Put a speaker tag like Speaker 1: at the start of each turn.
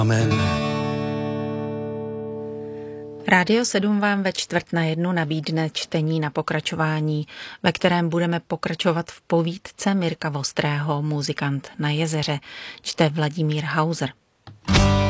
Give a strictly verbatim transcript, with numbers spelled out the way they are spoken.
Speaker 1: Amen.
Speaker 2: Rádio sedm vám ve čtvrt na jednu nabídne čtení na pokračování, ve kterém budeme pokračovat v povídce Mirka Vostrého Muzikant na jezeře, čte Vladimír Hauser.